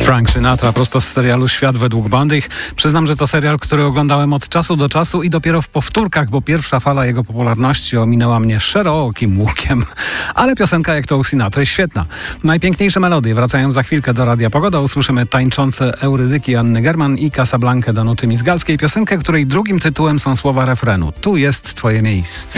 Frank Sinatra prosto z serialu Świat według Bandych. Przyznam, że to serial, który oglądałem od czasu do czasu i dopiero w powtórkach, bo pierwsza fala jego popularności ominęła mnie szerokim łukiem. Ale piosenka jak to u Sinatry świetna. Najpiękniejsze melodie wracają za chwilkę do Radia Pogoda. Usłyszymy tańczące Eurydyki Anny German i Casablankę Danuty Mizgalskiej. Piosenkę, której drugim tytułem są słowa refrenu. Tu jest twoje miejsce.